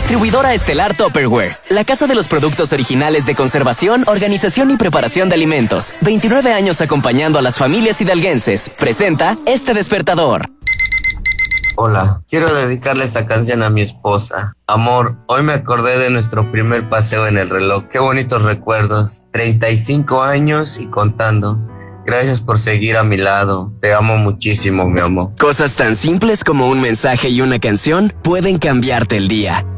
Distribuidora Estelar Tupperware, la casa de los productos originales de conservación, organización y preparación de alimentos. 29 años acompañando a las familias hidalguenses. Presenta este despertador. Hola, quiero dedicarle esta canción a mi esposa. Amor, hoy me acordé de nuestro primer paseo en el reloj. Qué bonitos recuerdos. 35 años y contando. Gracias por seguir a mi lado. Te amo muchísimo, mi amor. Cosas tan simples como un mensaje y una canción pueden cambiarte el día.